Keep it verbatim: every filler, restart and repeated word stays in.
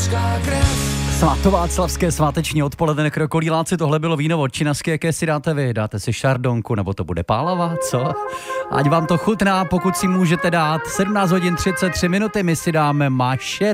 Svatováclavské sváteční odpoledne, krokodýláci, tohle bylo víno od Činasky, jaké si dáte vy? Dáte si šardonku, nebo to bude pálava, co? Ať vám to chutná, pokud si můžete dát. sedmnáct hodin třicet tři minuty, my si dáme mašer.